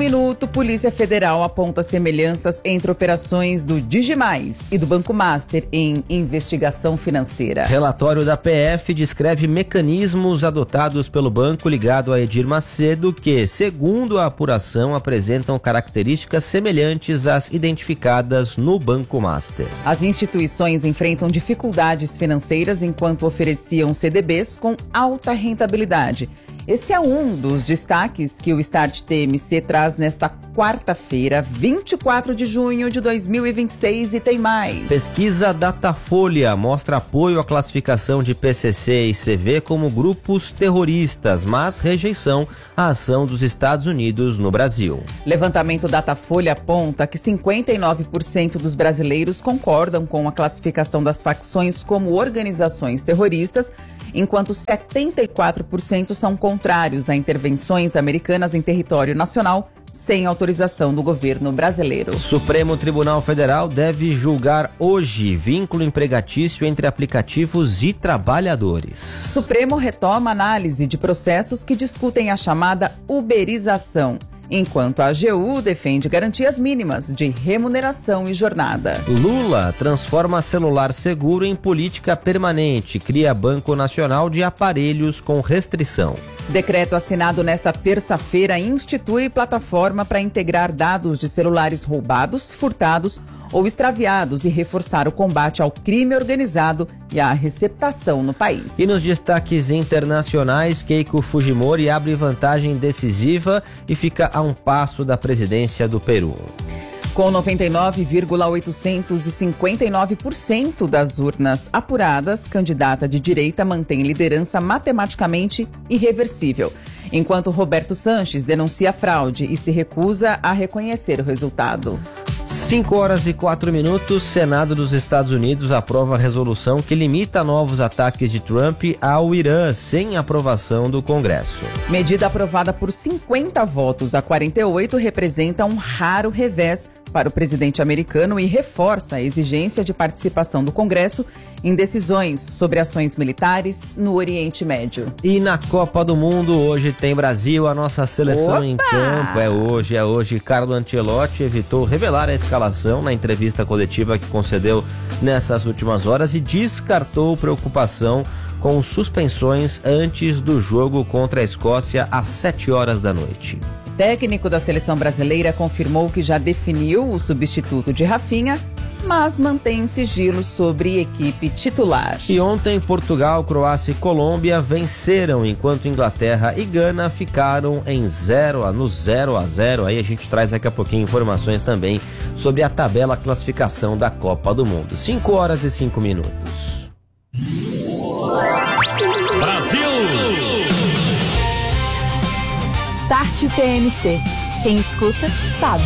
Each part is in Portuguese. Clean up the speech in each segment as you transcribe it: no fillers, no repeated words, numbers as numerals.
minuto, Polícia Federal aponta semelhanças entre operações do Digimais e do Banco Master em investigação financeira. Relatório da PF descreve mecanismos adotados pelo banco ligado a Edir Macedo que, segundo a apuração, apresentam características semelhantes às identificadas no Banco Master. As instituições enfrentam dificuldades financeiras enquanto ofereciam CDBs com alta rentabilidade. Esse é um dos destaques que o Start TMC traz nesta quarta-feira, 24 de junho de 2026, e tem mais. Pesquisa Datafolha mostra apoio à classificação de PCC e CV como grupos terroristas, mas rejeição à ação dos Estados Unidos no Brasil. Levantamento Datafolha aponta que 59% dos brasileiros concordam com a classificação das facções como organizações terroristas, enquanto 74% são contrários a intervenções americanas em território nacional sem autorização do governo brasileiro. O Supremo Tribunal Federal deve julgar hoje vínculo empregatício entre aplicativos e trabalhadores. Supremo retoma análise de processos que discutem a chamada uberização, enquanto a AGU defende garantias mínimas de remuneração e jornada. Lula transforma celular seguro em política permanente, cria Banco Nacional de Aparelhos com restrição. Decreto assinado nesta terça-feira institui plataforma para integrar dados de celulares roubados, furtados ou extraviados e reforçar o combate ao crime organizado e à receptação no país. E nos destaques internacionais, Keiko Fujimori abre vantagem decisiva e fica a um passo da presidência do Peru. Com 99,859% das urnas apuradas, candidata de direita mantém liderança matematicamente irreversível, enquanto Roberto Sanches denuncia fraude e se recusa a reconhecer o resultado. 5h04, Senado dos Estados Unidos aprova a resolução que limita novos ataques de Trump ao Irã sem aprovação do Congresso. Medida aprovada por 50 votos a 48 representa um raro revés para o presidente americano e reforça a exigência de participação do Congresso em decisões sobre ações militares no Oriente Médio. E na Copa do Mundo, hoje tem Brasil, a nossa seleção em campo. É hoje. Carlo Ancelotti evitou revelar a escalação na entrevista coletiva que concedeu nessas últimas horas e descartou preocupação com suspensões antes do jogo contra a Escócia às 7h da noite. Técnico da seleção brasileira confirmou que já definiu o substituto de Rafinha, mas mantém sigilo sobre equipe titular. E ontem, Portugal, Croácia e Colômbia venceram, enquanto Inglaterra e Gana ficaram no 0-0. Aí a gente traz daqui a pouquinho informações também sobre a tabela classificação da Copa do Mundo. 5h05. Brasil! Start TMC. Quem escuta, sabe.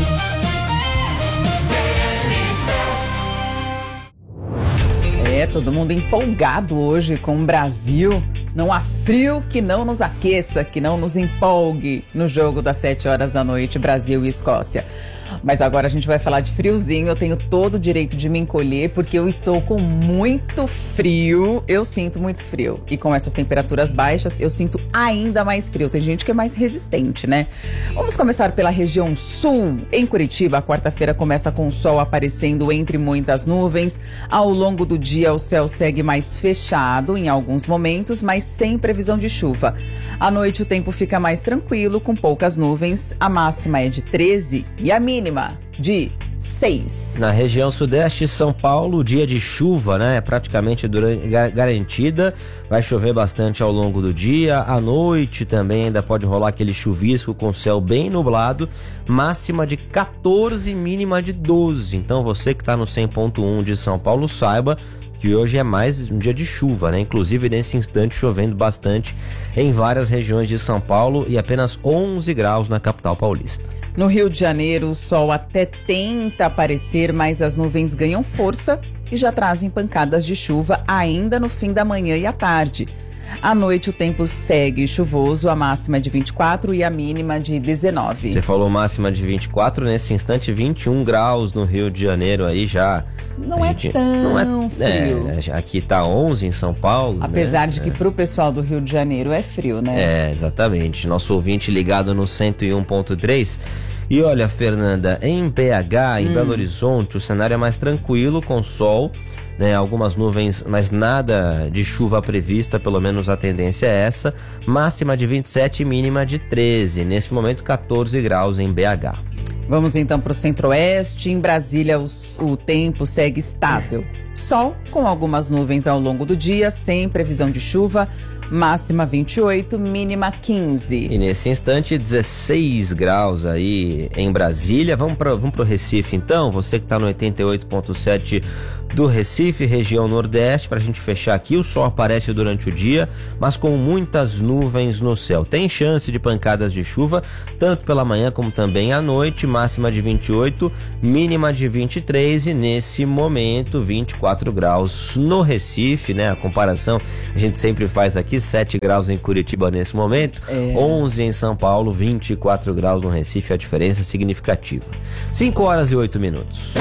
Todo mundo empolgado hoje com o Brasil. Não há frio que não nos aqueça, que não nos empolgue no jogo das 7h da noite, Brasil e Escócia. Mas agora a gente vai falar de friozinho. Eu tenho todo o direito de me encolher porque eu estou com muito frio. Eu sinto muito frio. E com essas temperaturas baixas, eu sinto ainda mais frio. Tem gente que é mais resistente, né? Vamos começar pela região sul. Em Curitiba, a quarta-feira começa com o sol aparecendo entre muitas nuvens. Ao longo do dia, o céu segue mais fechado em alguns momentos, mas sem previsão de chuva. À noite, o tempo fica mais tranquilo, com poucas nuvens. A máxima é de 13 e a mínima de 6. Na região sudeste, São Paulo, dia de chuva, né? É praticamente garantida. Vai chover bastante ao longo do dia. À noite também ainda pode rolar aquele chuvisco com o céu bem nublado. Máxima de 14, mínima de 12. Então você que está no 100.1 de São Paulo, saiba que hoje é mais um dia de chuva, né? Inclusive nesse instante chovendo bastante em várias regiões de São Paulo e apenas 11 graus na capital paulista. No Rio de Janeiro, o sol até tenta aparecer, mas as nuvens ganham força e já trazem pancadas de chuva ainda no fim da manhã e à tarde. À noite o tempo segue chuvoso, a máxima é de 24 e a mínima de 19. Você falou máxima de 24, nesse instante 21 graus no Rio de Janeiro aí já. Não é tão frio. Aqui tá 11 em São Paulo. Apesar de que pro pessoal do Rio de Janeiro é frio, né? É, exatamente. Nosso ouvinte ligado no 101.3. E olha, Fernanda, em BH, em Belo Horizonte, o cenário é mais tranquilo, com sol, né, algumas nuvens, mas nada de chuva prevista, pelo menos a tendência é essa. Máxima de 27 e mínima de 13. Nesse momento, 14 graus em BH. Vamos então para o centro-oeste. Em Brasília, o tempo segue estável. Sol com algumas nuvens ao longo do dia, sem previsão de chuva. Máxima 28, mínima 15. E nesse instante, 16 graus aí em Brasília. Vamos pro Recife então, você que está no 88.7 do Recife, região nordeste, para a gente fechar aqui. O sol aparece durante o dia, mas com muitas nuvens no céu. Tem chance de pancadas de chuva, tanto pela manhã como também à noite. Máxima de 28, mínima de 23 e nesse momento 24 graus no Recife, né? A comparação a gente sempre faz aqui, 7 graus em Curitiba nesse momento, 11 em São Paulo, 24 graus no Recife, a diferença é significativa. 5 horas e 8 minutos.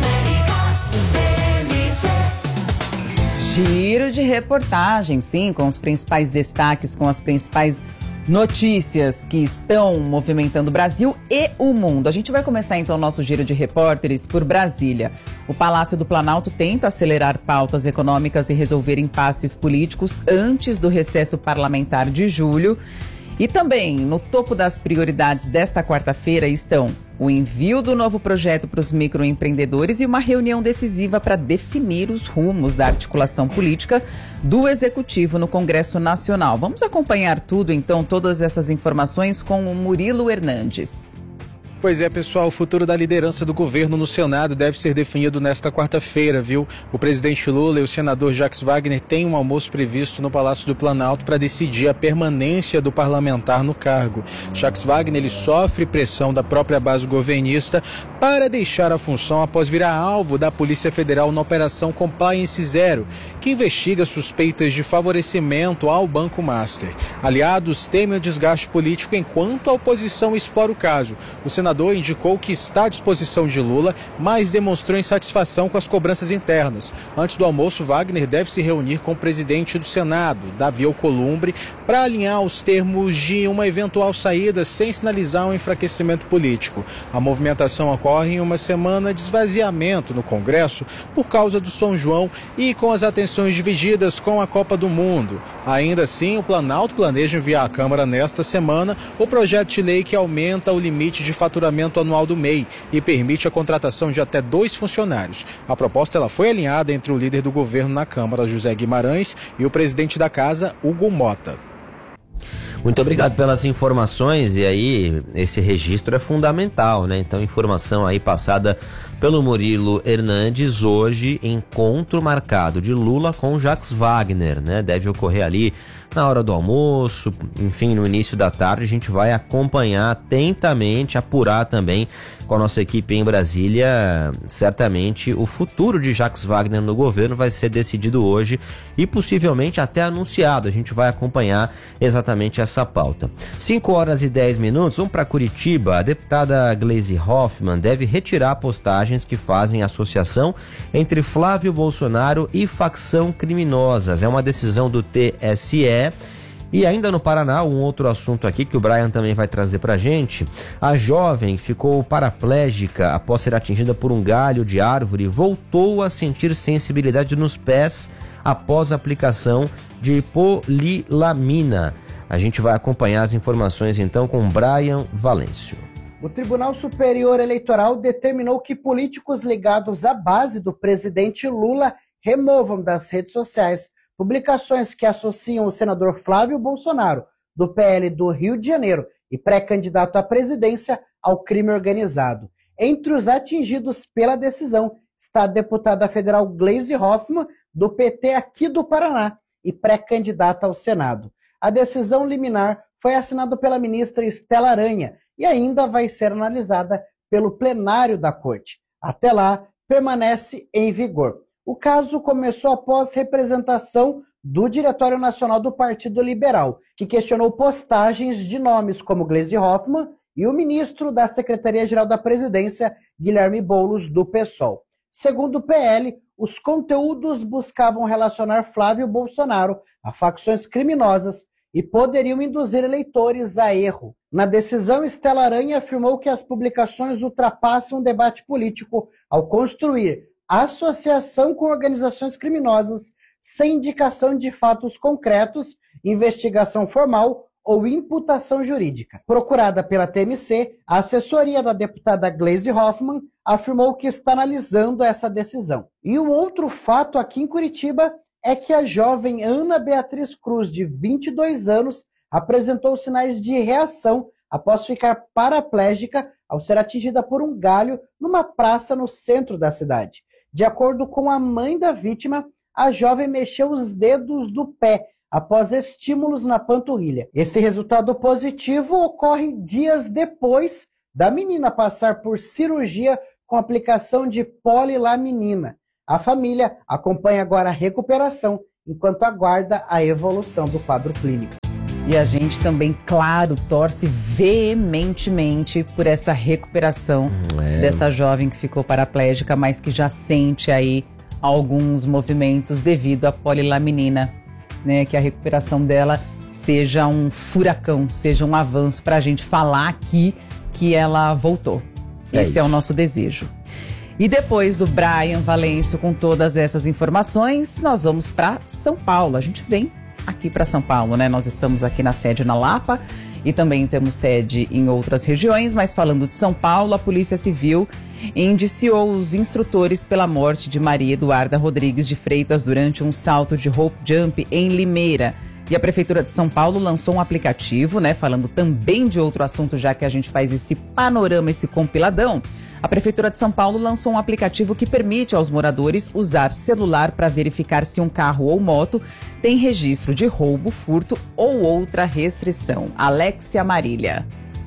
Giro de reportagem, sim, com os principais destaques, com as principais notícias que estão movimentando o Brasil e o mundo. A gente vai começar então o nosso giro de repórteres por Brasília. O Palácio do Planalto tenta acelerar pautas econômicas e resolver impasses políticos antes do recesso parlamentar de julho. E também, no topo das prioridades desta quarta-feira estão o envio do novo projeto para os microempreendedores e uma reunião decisiva para definir os rumos da articulação política do Executivo no Congresso Nacional. Vamos acompanhar tudo, então, todas essas informações com o Murilo Hernandes. Pois é, pessoal, o futuro da liderança do governo no Senado deve ser definido nesta quarta-feira, viu? O presidente Lula e o senador Jacques Wagner têm um almoço previsto no Palácio do Planalto para decidir a permanência do parlamentar no cargo. Jacques Wagner, ele sofre pressão da própria base governista para deixar a função após virar alvo da Polícia Federal na Operação Compliance Zero, que investiga suspeitas de favorecimento ao Banco Master. Aliados temem o desgaste político enquanto a oposição explora o caso. O senador indicou que está à disposição de Lula, mas demonstrou insatisfação com as cobranças internas. Antes do almoço, Wagner deve se reunir com o presidente do Senado, Davi Alcolumbre, para alinhar os termos de uma eventual saída sem sinalizar um enfraquecimento político. A movimentação ocorre em uma semana de esvaziamento no Congresso por causa do São João e com as atenções divididas com a Copa do Mundo. Ainda assim, o Planalto planeja enviar à Câmara nesta semana o projeto de lei que aumenta o limite de faturamento anual do MEI e permite a contratação de até 2 funcionários. A proposta ela foi alinhada entre o líder do governo na Câmara, José Guimarães, e o presidente da Casa, Hugo Mota. Muito obrigado pelas informações, e aí esse registro é fundamental, né? Então, informação aí passada pelo Murilo Hernandes. Hoje, encontro marcado de Lula com Jacques Wagner, né? Deve ocorrer ali na hora do almoço, enfim, no início da tarde. A gente vai acompanhar atentamente, apurar também com a nossa equipe em Brasília. Certamente o futuro de Jacques Wagner no governo vai ser decidido hoje e possivelmente até anunciado. A gente vai acompanhar exatamente essa pauta. 5 horas e 10 minutos, vamos para Curitiba. A deputada Gleisi Hoffmann deve retirar postagens que fazem associação entre Flávio Bolsonaro e facção criminosas. É uma decisão do TSE. E ainda no Paraná, um outro assunto aqui que o Brian também vai trazer pra gente. A jovem ficou paraplégica após ser atingida por um galho de árvore e voltou a sentir sensibilidade nos pés após a aplicação de polilamina. A gente vai acompanhar as informações então com Brian Valêncio. O Tribunal Superior Eleitoral determinou que políticos ligados à base do presidente Lula removam das redes sociais publicações que associam o senador Flávio Bolsonaro, do PL do Rio de Janeiro e pré-candidato à presidência, ao crime organizado. Entre os atingidos pela decisão está a deputada federal Gleisi Hoffmann, do PT aqui do Paraná e pré-candidata ao Senado. A decisão liminar foi assinada pela ministra Estela Aranha e ainda vai ser analisada pelo plenário da Corte. Até lá, permanece em vigor. O caso começou após representação do Diretório Nacional do Partido Liberal, que questionou postagens de nomes como Gleisi Hoffmann e o ministro da Secretaria-Geral da Presidência, Guilherme Boulos, do PSOL. Segundo o PL, os conteúdos buscavam relacionar Flávio Bolsonaro a facções criminosas e poderiam induzir eleitores a erro. Na decisão, Estela Aranha afirmou que as publicações ultrapassam o debate político ao construir associação com organizações criminosas sem indicação de fatos concretos, investigação formal ou imputação jurídica. Procurada pela TMC, a assessoria da deputada Gleisi Hoffmann afirmou que está analisando essa decisão. E um outro fato aqui em Curitiba é que a jovem Ana Beatriz Cruz, de 22 anos, apresentou sinais de reação após ficar paraplégica ao ser atingida por um galho numa praça no centro da cidade. De acordo com a mãe da vítima, a jovem mexeu os dedos do pé após estímulos na panturrilha. Esse resultado positivo ocorre dias depois da menina passar por cirurgia com aplicação de polilaminina. A família acompanha agora a recuperação, enquanto aguarda a evolução do quadro clínico. E a gente também, claro, torce veementemente por essa recuperação dessa jovem que ficou paraplégica, mas que já sente aí alguns movimentos devido à polilaminina, né? Que a recuperação dela seja um furacão, seja um avanço para a gente falar aqui que ela voltou. Esse é o nosso desejo. E depois do Brian Valêncio com todas essas informações, nós vamos para São Paulo. A gente vem aqui para São Paulo, né? Nós estamos aqui na sede na Lapa e também temos sede em outras regiões, mas falando de São Paulo, a Polícia Civil indiciou os instrutores pela morte de Maria Eduarda Rodrigues de Freitas durante um salto de rope jump em Limeira. E a Prefeitura de São Paulo lançou um aplicativo, né? Falando também de outro assunto, já que a gente faz esse panorama, esse compiladão. A Prefeitura de São Paulo lançou um aplicativo que permite aos moradores usar celular para verificar se um carro ou moto tem registro de roubo, furto ou outra restrição. Alexia Marília.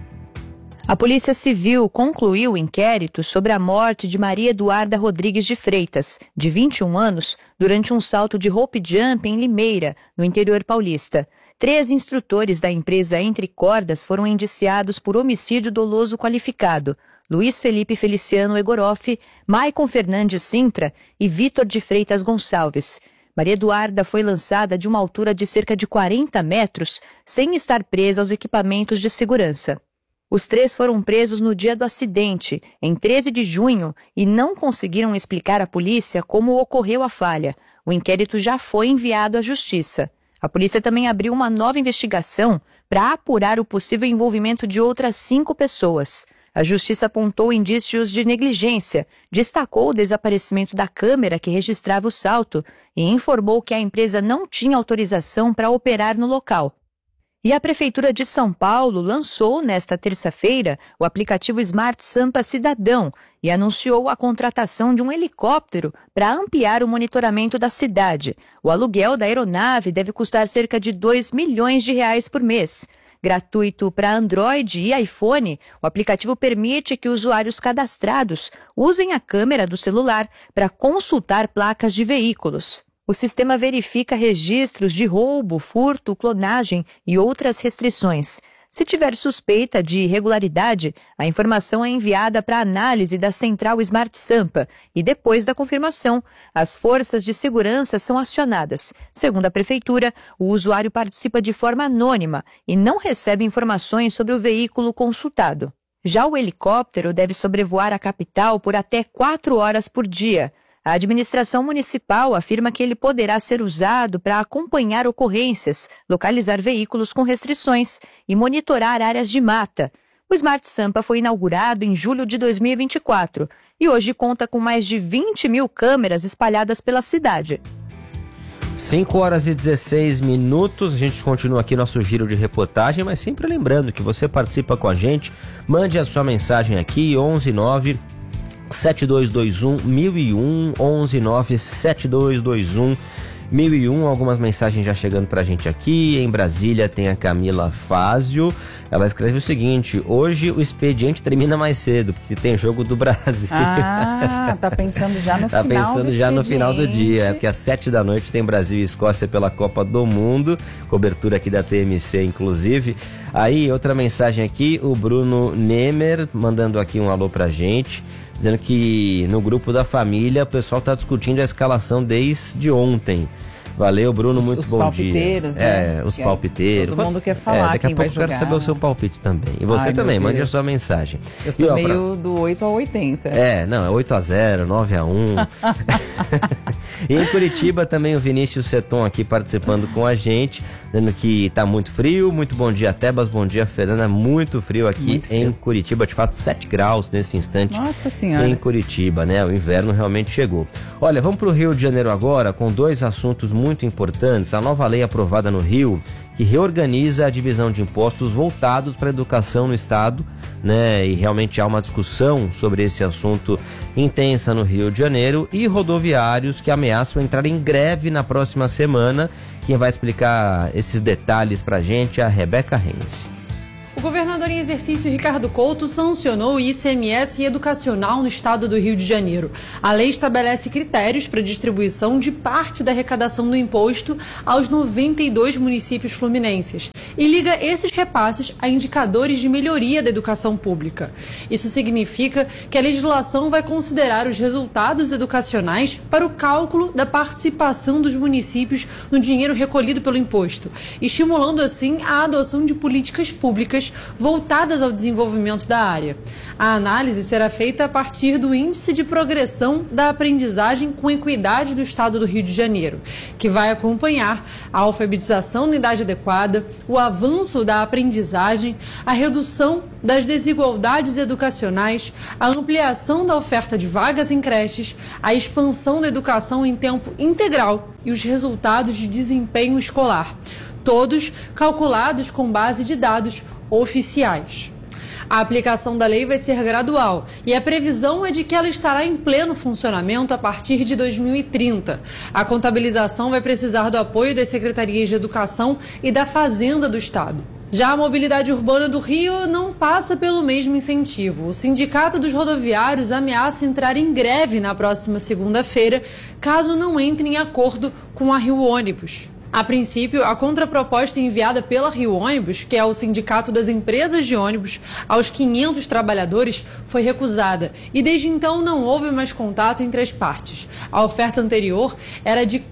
A Polícia Civil concluiu o inquérito sobre a morte de Maria Eduarda Rodrigues de Freitas, de 21 anos, durante um salto de rope jump em Limeira, no interior paulista. 3 instrutores da empresa Entre Cordas foram indiciados por homicídio doloso qualificado. Luiz Felipe Feliciano Egoroff, Maicon Fernandes Sintra e Vitor de Freitas Gonçalves. Maria Eduarda foi lançada de uma altura de cerca de 40 metros, sem estar presa aos equipamentos de segurança. Os 3 foram presos no dia do acidente, em 13 de junho, e não conseguiram explicar à polícia como ocorreu a falha. O inquérito já foi enviado à Justiça. A polícia também abriu uma nova investigação para apurar o possível envolvimento de outras 5 pessoas. A Justiça apontou indícios de negligência, destacou o desaparecimento da câmera que registrava o salto e informou que a empresa não tinha autorização para operar no local. E a Prefeitura de São Paulo lançou, nesta terça-feira, o aplicativo Smart Sampa Cidadão e anunciou a contratação de um helicóptero para ampliar o monitoramento da cidade. O aluguel da aeronave deve custar cerca de R$2 milhões por mês. Gratuito para Android e iPhone, o aplicativo permite que usuários cadastrados usem a câmera do celular para consultar placas de veículos. O sistema verifica registros de roubo, furto, clonagem e outras restrições. Se tiver suspeita de irregularidade, a informação é enviada para análise da central Smart Sampa e, depois da confirmação, as forças de segurança são acionadas. Segundo a Prefeitura, o usuário participa de forma anônima e não recebe informações sobre o veículo consultado. Já o helicóptero deve sobrevoar a capital por até 4 horas por dia. A administração municipal afirma que ele poderá ser usado para acompanhar ocorrências, localizar veículos com restrições e monitorar áreas de mata. O Smart Sampa foi inaugurado em julho de 2024 e hoje conta com mais de 20 mil câmeras espalhadas pela cidade. 5 horas e 16 minutos, a gente continua aqui nosso giro de reportagem, mas sempre lembrando que você participa com a gente, mande a sua mensagem aqui, 1197221 1197221 algumas mensagens já chegando pra gente aqui. Em Brasília tem a Camila Fázio, Ela escreve o seguinte: hoje o expediente termina mais cedo, porque tem jogo do Brasil. Ah, tá pensando já no tá final pensando do já no expediente. final do dia, porque às 7 da noite tem Brasil e Escócia pela Copa do Mundo, cobertura aqui da TMC, inclusive. Aí, outra mensagem aqui, o Bruno Nemer mandando aqui um alô pra gente, dizendo que no grupo da família o pessoal tá discutindo a escalação desde ontem. Valeu, Bruno, muito bom dia. Os palpiteiros, né? Os palpiteiros. Todo mundo quer falar daqui quem a pouco vai jogar. Eu quero saber o seu palpite também. E você também, mande a sua mensagem. Eu sou meio do 8 a 80. É 8-0, 9-1. E em Curitiba também o Vinícius Seton aqui participando com a gente, dizendo que tá muito frio. Muito bom dia, Tebas, bom dia, Fernanda. Muito frio aqui em Curitiba, de fato 7 graus nesse instante. Nossa Senhora. Em Curitiba, né? O inverno realmente chegou. Olha, vamos pro Rio de Janeiro agora com 2 assuntos muito importantes. A nova lei aprovada no Rio, que reorganiza a divisão de impostos voltados para a educação no estado, né? E realmente há uma discussão sobre esse assunto intensa no Rio de Janeiro, e rodoviários que ameaçam entrar em greve na próxima semana. Quem vai explicar esses detalhes pra gente é a Rebeca Renzi. O governador em exercício Ricardo Couto sancionou o ICMS educacional no estado do Rio de Janeiro. A lei estabelece critérios para distribuição de parte da arrecadação do imposto aos 92 municípios fluminenses e liga esses repasses a indicadores de melhoria da educação pública. Isso significa que a legislação vai considerar os resultados educacionais para o cálculo da participação dos municípios no dinheiro recolhido pelo imposto, estimulando assim a adoção de políticas públicas voltadas ao desenvolvimento da área. A análise será feita a partir do Índice de Progressão da Aprendizagem com Equidade do Estado do Rio de Janeiro, que vai acompanhar a alfabetização na idade adequada, o avanço da aprendizagem, a redução das desigualdades educacionais, a ampliação da oferta de vagas em creches, a expansão da educação em tempo integral e os resultados de desempenho escolar, todos calculados com base de dados oficiais. A aplicação da lei vai ser gradual e a previsão é de que ela estará em pleno funcionamento a partir de 2030. A contabilização vai precisar do apoio das secretarias de Educação e da Fazenda do Estado. Já a mobilidade urbana do Rio não passa pelo mesmo incentivo. O Sindicato dos Rodoviários ameaça entrar em greve na próxima segunda-feira, caso não entre em acordo com a Rio Ônibus. A princípio, a contraproposta enviada pela Rio Ônibus, que é o sindicato das empresas de ônibus, aos 500 trabalhadores, foi recusada e desde então não houve mais contato entre as partes. A oferta anterior era de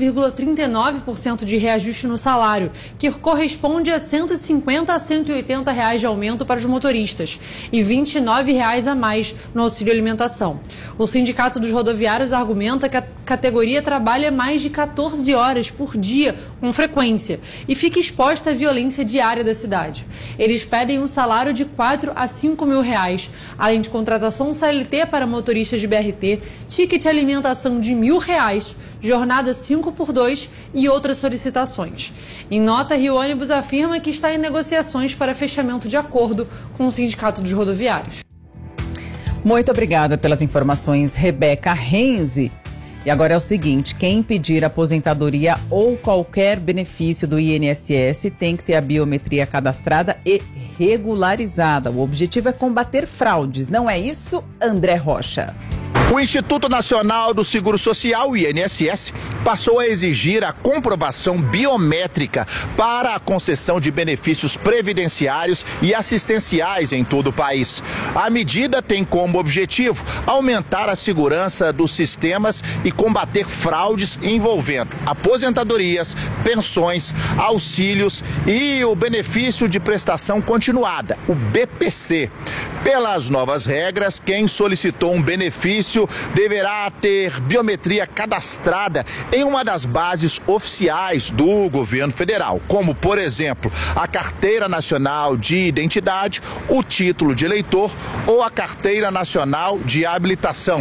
4,39% de reajuste no salário, que corresponde a R$ 150 a R$ 180 reais de aumento para os motoristas e R$ 29 reais a mais no auxílio alimentação. O Sindicato dos Rodoviários argumenta que a categoria trabalha mais de 14 horas por dia com frequência e fica exposta à violência diária da cidade. Eles pedem um salário de 4 a 5 mil reais, além de contratação CLT para motoristas de BRT, ticket de alimentação de R$ 1.000, jornada 5x2 e outras solicitações. Em nota, Rio Ônibus afirma que está em negociações para fechamento de acordo com o Sindicato dos Rodoviários. Muito obrigada pelas informações, Rebeca Renzi. E agora é o seguinte, quem pedir aposentadoria ou qualquer benefício do INSS tem que ter a biometria cadastrada e regularizada. O objetivo é combater fraudes, não é isso, André Rocha? O Instituto Nacional do Seguro Social, o INSS, passou a exigir a comprovação biométrica para a concessão de benefícios previdenciários e assistenciais em todo o país. A medida tem como objetivo aumentar a segurança dos sistemas e combater fraudes envolvendo aposentadorias, pensões, auxílios e o benefício de prestação continuada, o BPC. Pelas novas regras, quem solicitou um benefício deverá ter biometria cadastrada em uma das bases oficiais do governo federal, como, por exemplo, a Carteira Nacional de Identidade, o Título de Eleitor ou a Carteira Nacional de Habilitação.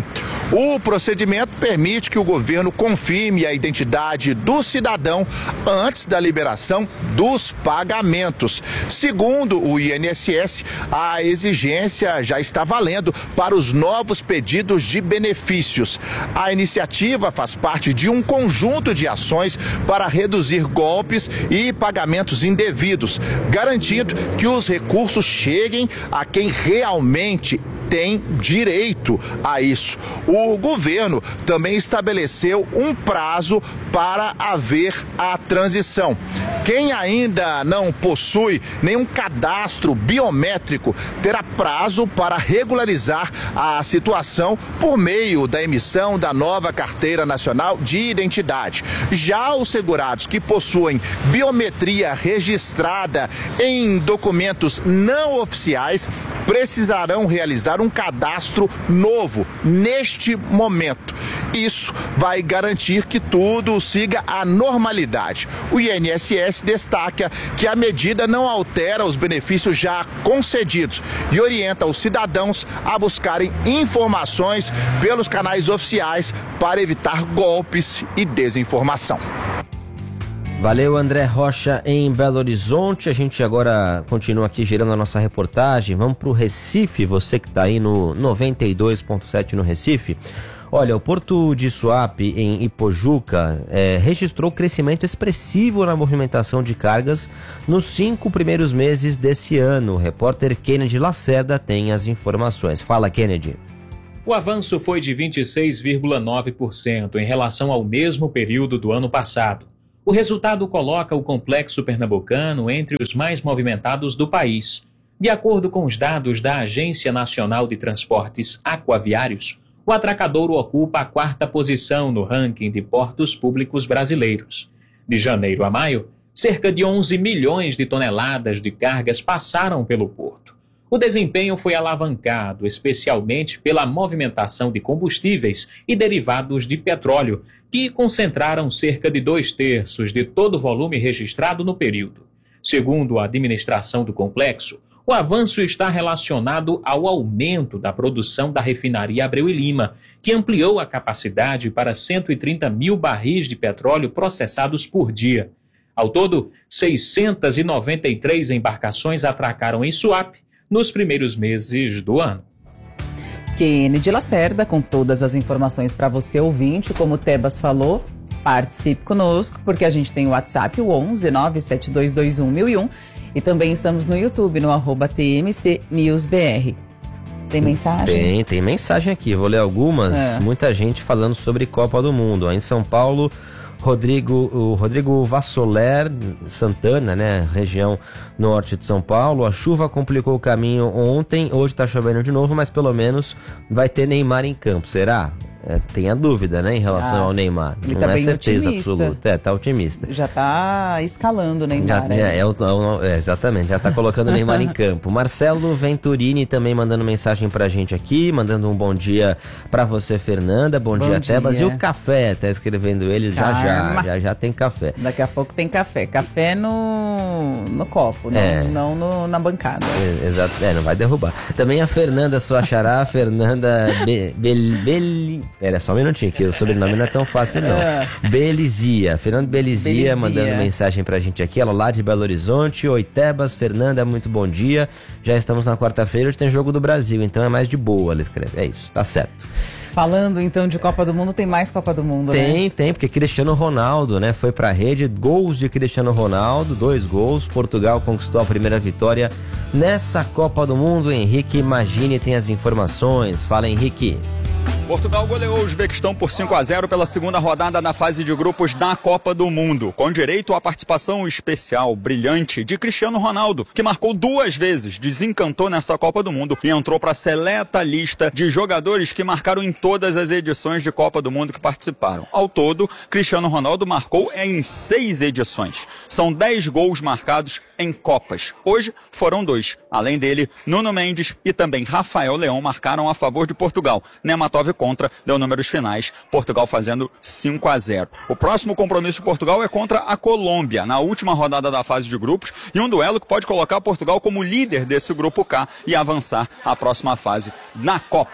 O procedimento permite que o governo confirme a identidade do cidadão antes da liberação dos pagamentos. Segundo o INSS, a exigência já está valendo para os novos pedidos de benefícios. A iniciativa faz parte de um conjunto de ações para reduzir golpes e pagamentos indevidos, garantindo que os recursos cheguem a quem realmente tem direito a isso. O governo também estabeleceu um prazo para haver a transição. Quem ainda não possui nenhum cadastro biométrico terá prazo para regularizar a situação por meio da emissão da nova Carteira Nacional de Identidade. Já os segurados que possuem biometria registrada em documentos não oficiais precisarão realizar um cadastro novo neste momento. Isso vai garantir que tudo siga a normalidade. O INSS destaca que a medida não altera os benefícios já concedidos e orienta os cidadãos a buscarem informações pelos canais oficiais para evitar golpes e desinformação. Valeu, André Rocha, em Belo Horizonte. A gente agora continua aqui girando a nossa reportagem. Vamos para o Recife, você que está aí no 92.7 no Recife. Olha, o Porto de Suape, em Ipojuca, registrou crescimento expressivo na movimentação de cargas nos 5 primeiros meses desse ano. O repórter Kennedy Lacerda tem as informações. Fala, Kennedy. O avanço foi de 26,9% em relação ao mesmo período do ano passado. O resultado coloca o complexo pernambucano entre os mais movimentados do país. De acordo com os dados da Agência Nacional de Transportes Aquaviários, o Atracadouro ocupa a 4ª posição no ranking de portos públicos brasileiros. De janeiro a maio, cerca de 11 milhões de toneladas de cargas passaram pelo porto. O desempenho foi alavancado especialmente pela movimentação de combustíveis e derivados de petróleo, que concentraram cerca de 2/3 de todo o volume registrado no período. Segundo a administração do complexo, o avanço está relacionado ao aumento da produção da refinaria Abreu e Lima, que ampliou a capacidade para 130 mil barris de petróleo processados por dia. Ao todo, 693 embarcações atracaram em Suape nos primeiros meses do ano. Kennedy Lacerda com todas as informações para você, ouvinte. Como o Tebas falou, participe conosco, porque a gente tem o WhatsApp, o 11 97221 1001, e também estamos no YouTube, no @TMC NewsBR. Tem mensagem? Tem mensagem aqui, vou ler algumas. Muita gente falando sobre Copa do Mundo. Em São Paulo, o Rodrigo Vassoler Santana, né, região norte de São Paulo. A chuva complicou o caminho ontem, hoje tá chovendo de novo, mas pelo menos vai ter Neymar em campo, será? Tem a dúvida, né, em relação ao Neymar. Ele não tá é bem certeza otimista. absoluta. Tá otimista. Já tá escalando o Neymar. Exatamente, já tá colocando o Neymar em campo. Marcelo Venturini também mandando mensagem pra gente aqui, mandando um bom dia pra você, Fernanda. Bom dia, Tebas. E o café, tá escrevendo ele já tem café. Daqui a pouco tem café. Café no copo, não na bancada. Exato, não vai derrubar. Também a Fernanda, sua xará, Fernanda Pera, só um minutinho, que o sobrenome não é tão fácil, não. Belizia, Fernanda Belizia mandando mensagem pra gente aqui, ela lá de Belo Horizonte. Oi, Tebas, Fernanda, muito bom dia. Já estamos na quarta-feira, hoje tem jogo do Brasil, então é mais de boa, ela escreve. É isso, tá certo. Falando então de Copa do Mundo, tem mais Copa do Mundo, né? Tem, porque Cristiano Ronaldo, né, foi pra rede, gols de Cristiano Ronaldo, 2 gols, Portugal conquistou a primeira vitória nessa Copa do Mundo. Henrique Magini tem as informações, fala, Henrique. Portugal goleou o Uzbequistão por 5-0 pela segunda rodada da fase de grupos da Copa do Mundo, com direito à participação especial, brilhante, de Cristiano Ronaldo, que marcou 2 vezes, desencantou nessa Copa do Mundo e entrou para a seleta lista de jogadores que marcaram em todas as edições de Copa do Mundo que participaram. Ao todo, Cristiano Ronaldo marcou em 6 edições. São 10 gols marcados em Copas. Hoje foram 2. Além dele, Nuno Mendes e também Rafael Leão marcaram a favor de Portugal. Nematov contra, deu números finais, Portugal fazendo 5-0. O próximo compromisso de Portugal é contra a Colômbia, na última rodada da fase de grupos, e um duelo que pode colocar Portugal como líder desse grupo K e avançar à próxima fase na Copa.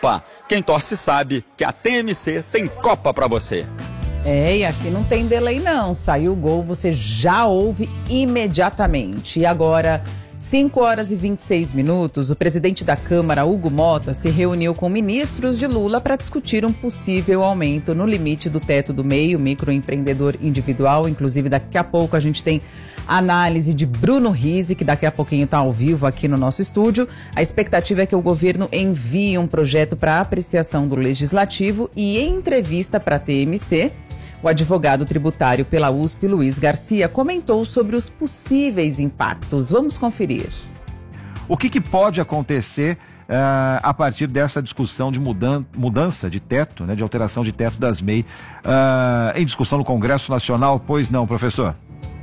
Quem torce sabe que a TMC tem Copa pra você. E aqui não tem delay não. Saiu o gol, você já ouve imediatamente. E agora, 5 horas e 26 minutos, o presidente da Câmara, Hugo Mota, se reuniu com ministros de Lula para discutir um possível aumento no limite do teto do MEI, o microempreendedor individual. Inclusive, daqui a pouco a gente tem análise de Bruno Rizzi, que daqui a pouquinho está ao vivo aqui no nosso estúdio. A expectativa é que o governo envie um projeto para apreciação do Legislativo e, em entrevista para a TMC, o advogado tributário pela USP, Luiz Garcia, comentou sobre os possíveis impactos. Vamos conferir. O que pode acontecer a partir dessa discussão de mudança de teto, né, de alteração de teto das MEI, em discussão no Congresso Nacional? Pois não, professor?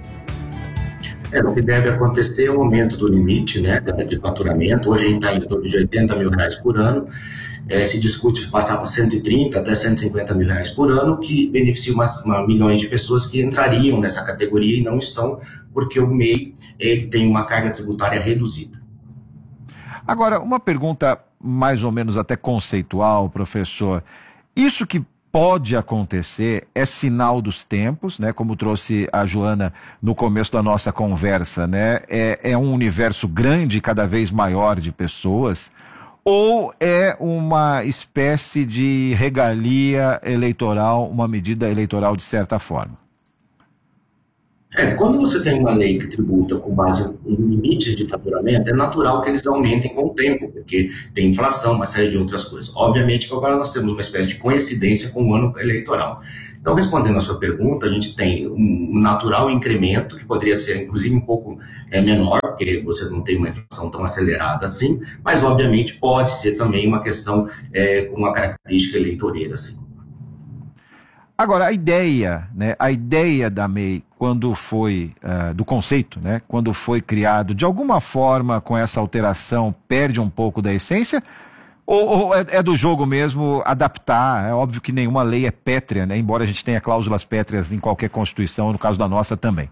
O que deve acontecer é o aumento do limite, né, de faturamento. Hoje a gente está em torno de R$80 mil por ano. Se discute passar para 130 até 150 mil reais por ano, que beneficia milhões de pessoas que entrariam nessa categoria e não estão, porque o MEI ele tem uma carga tributária reduzida. Agora, uma pergunta mais ou menos até conceitual, professor. Isso que pode acontecer é sinal dos tempos, né? Como trouxe a Joana no começo da nossa conversa, né? É um universo grande, cada vez maior de pessoas, ou é uma espécie de regalia eleitoral, uma medida eleitoral de certa forma? Quando você tem uma lei que tributa com base em limites de faturamento, é natural que eles aumentem com o tempo, porque tem inflação, uma série de outras coisas. Obviamente que agora nós temos uma espécie de coincidência com o ano eleitoral. Então, respondendo a sua pergunta, a gente tem um natural incremento, que poderia ser, inclusive, um pouco menor, porque você não tem uma inflação tão acelerada assim, mas, obviamente, pode ser também uma questão com uma característica eleitoreira, assim. Agora, a ideia da MEI, quando foi, do conceito, né, quando foi criado, de alguma forma, com essa alteração, perde um pouco da essência? Ou é do jogo mesmo adaptar? É óbvio que nenhuma lei é pétrea, né, embora a gente tenha cláusulas pétreas em qualquer Constituição, no caso da nossa também.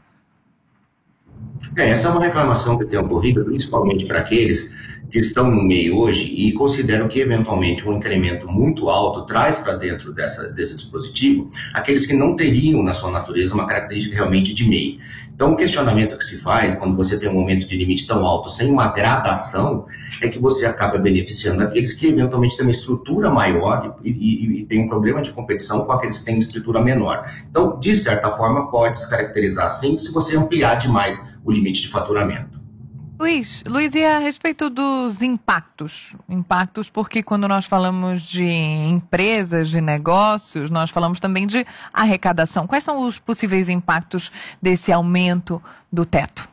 Essa é uma reclamação que tem ocorrido, principalmente para aqueles que estão no MEI hoje e consideram que, eventualmente, um incremento muito alto traz para dentro desse dispositivo aqueles que não teriam, na sua natureza, uma característica realmente de MEI. Então, o questionamento que se faz, quando você tem um aumento de limite tão alto, sem uma gradação, é que você acaba beneficiando aqueles que, eventualmente, têm uma estrutura maior e tem um problema de competição com aqueles que têm uma estrutura menor. Então, de certa forma, pode se caracterizar assim se você ampliar demais o limite de faturamento. Luiz, e a respeito dos impactos? Impactos porque quando nós falamos de empresas, de negócios, nós falamos também de arrecadação. Quais são os possíveis impactos desse aumento do teto?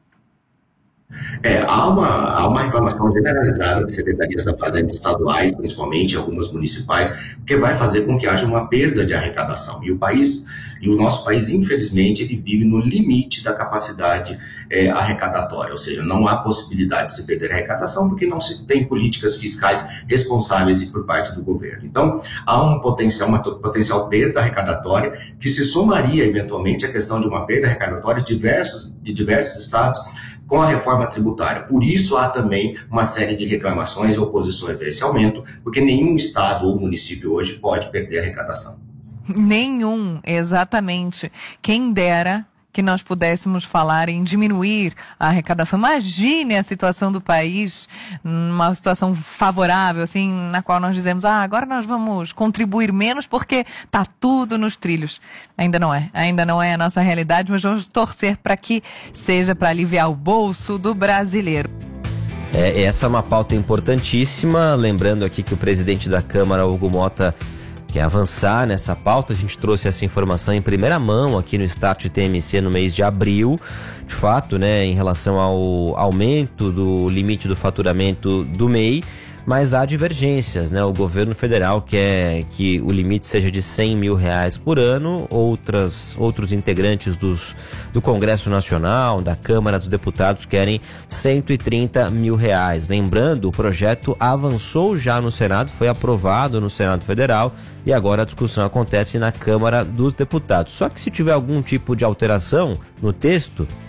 Há uma reclamação generalizada de secretarias da Fazenda estaduais, principalmente algumas municipais, que vai fazer com que haja uma perda de arrecadação. E o nosso país, infelizmente, ele vive no limite da capacidade arrecadatória, ou seja, não há possibilidade de se perder a arrecadação porque não se tem políticas fiscais responsáveis por parte do governo. Então, há uma potencial perda arrecadatória que se somaria, eventualmente, à questão de uma perda arrecadatória de diversos estados com a reforma tributária. Por isso, há também uma série de reclamações e oposições a esse aumento, porque nenhum estado ou município hoje pode perder a arrecadação. Nenhum, exatamente. Quem dera que nós pudéssemos falar em diminuir a arrecadação. Imagine a situação do país, uma situação favorável, assim, na qual nós dizemos, agora nós vamos contribuir menos porque está tudo nos trilhos. Ainda não é a nossa realidade, mas vamos torcer para que seja para aliviar o bolso do brasileiro. Essa é uma pauta importantíssima, lembrando aqui que o presidente da Câmara, Hugo Mota, quer avançar nessa pauta. A gente trouxe essa informação em primeira mão aqui no Start TMC no mês de abril, de fato, né, em relação ao aumento do limite do faturamento do MEI, mas há divergências, né? O governo federal quer que o limite seja de R$100 mil por ano, outros integrantes do Congresso Nacional, da Câmara dos Deputados, querem R$130 mil. Lembrando, o projeto avançou já no Senado, foi aprovado no Senado Federal e agora a discussão acontece na Câmara dos Deputados. Só que se tiver algum tipo de alteração no texto,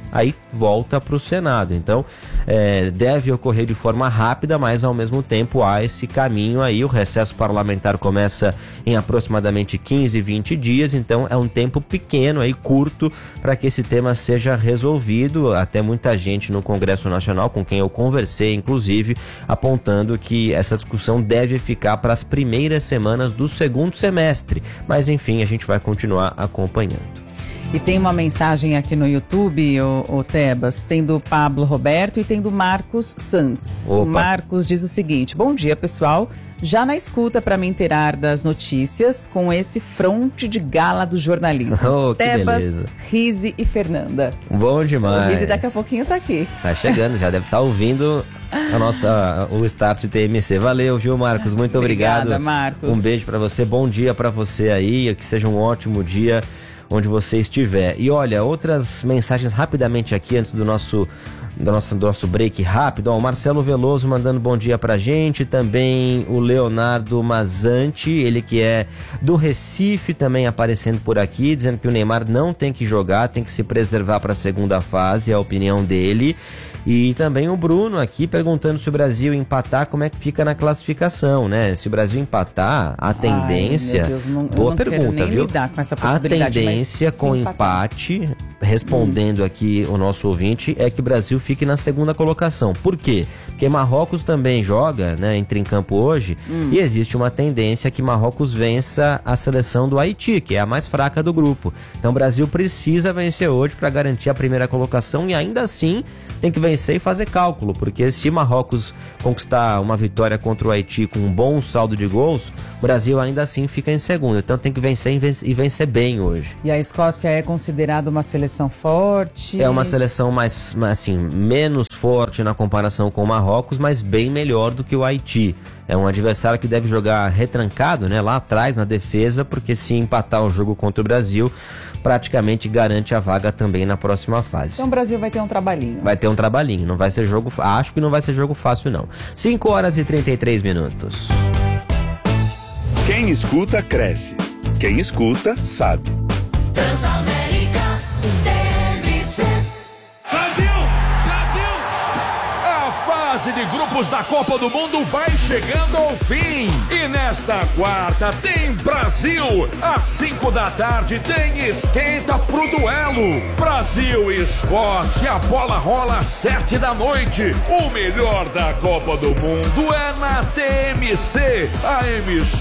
aí volta para o Senado. Então, deve ocorrer de forma rápida, mas ao mesmo tempo há esse caminho aí. O recesso parlamentar começa em aproximadamente 15, 20 dias, então é um tempo pequeno aí, curto, para que esse tema seja resolvido. Até muita gente no Congresso Nacional, com quem eu conversei, inclusive, apontando que essa discussão deve ficar para as primeiras semanas do segundo semestre. Mas enfim, a gente vai continuar acompanhando. E tem uma mensagem aqui no YouTube, o Tebas, tem do Pablo Roberto e tem do Marcos Santos. Opa. O Marcos diz o seguinte: bom dia, pessoal. Já na escuta para me inteirar das notícias com esse fronte de gala do jornalismo. Oh, que Tebas, beleza. Rize e Fernanda. Bom demais. O Rize daqui a pouquinho tá aqui. Tá chegando, já deve estar ouvindo o Start TMC. Valeu, viu, Marcos? Muito obrigado. Obrigada, Marcos. Um beijo para você, bom dia para você aí, que seja um ótimo dia onde você estiver. E olha, outras mensagens rapidamente aqui antes do nosso break rápido. Ó, o Marcelo Veloso mandando bom dia pra gente, também o Leonardo Mazanti, ele que é do Recife, também aparecendo por aqui, dizendo que o Neymar não tem que jogar, tem que se preservar para a segunda fase, é a opinião dele. E também o Bruno aqui perguntando se o Brasil empatar, como é que fica na classificação, né? Se o Brasil empatar, a tendência... Ai, meu Deus, boa pergunta, viu? Lidar com essa possibilidade, a tendência com empate, respondendo aqui o nosso ouvinte, é que o Brasil fique na segunda colocação. Por quê? Porque Marrocos também joga, né? Entra em campo hoje, e existe uma tendência que Marrocos vença a seleção do Haiti, que é a mais fraca do grupo. Então o Brasil precisa vencer hoje para garantir a primeira colocação, e ainda assim tem que vencer e fazer cálculo, porque se Marrocos conquistar uma vitória contra o Haiti com um bom saldo de gols, o Brasil ainda assim fica em segundo. Então tem que vencer e vencer bem hoje. E a Escócia é considerada uma seleção forte? É uma seleção menos forte na comparação com o Marrocos, mas bem melhor do que o Haiti. É um adversário que deve jogar retrancado, né, lá atrás na defesa, porque se empatar o jogo contra o Brasil, praticamente garante a vaga também na próxima fase. Então o Brasil vai ter um trabalhinho. Vai ter um trabalhinho, não vai ser jogo, acho que não vai ser jogo fácil não. 5 horas e 33 minutos. Quem escuta, cresce. Quem escuta, sabe. Transamérica TMC. Brasil! Brasil! A fase de grupos da Copa do Mundo vai chegando ao fim. E nesta quarta tem Brasil. Às 5 da tarde tem esquenta pro duelo. Brasil e Escócia, a bola rola às 7 da noite. O melhor da Copa do Mundo é na TMC, a emissora